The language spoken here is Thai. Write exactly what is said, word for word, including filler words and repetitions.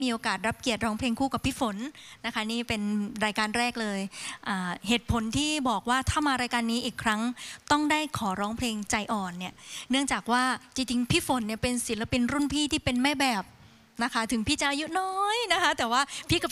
มีโอกาสรับเกียรติร้องเพลงคู่กับพี่ฝนนะคะนี่เป็นรายการแรกเลยเหตุผลที่บอกว่าถ้ามารายการนี้อีกครั้งต้องได้ขอร้องเพลงใจอ่อนเนี่ยเนื่องจากว่าจริงๆพี่ฝนเนี่ยเป็นศิลปินรุ่นพี่ที่เป็นแม่แบบนะคะถึงพี่จะอายุน้อยนะคะแต่ว่าพี่ก็